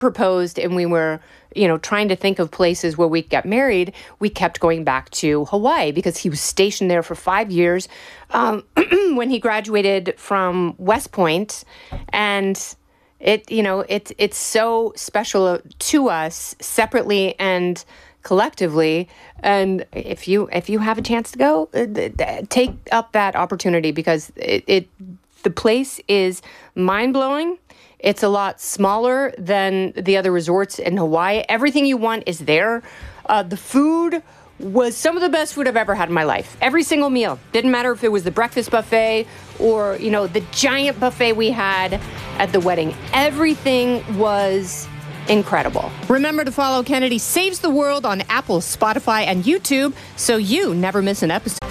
proposed and we were, you know, trying to think of places where we get married, we kept going back to Hawaii because he was stationed there for 5 years when he graduated from West Point. And it's so special to us separately and collectively. And if you have a chance to go, take up that opportunity because the place is mind-blowing. It's a lot smaller than the other resorts in Hawaii. Everything you want is there. The food was some of the best food I've ever had in my life. Every single meal. Didn't matter if it was the breakfast buffet or, you know, the giant buffet we had at the wedding. Everything was incredible. Remember to follow Kennedy Saves the World on Apple, Spotify, and YouTube so you never miss an episode.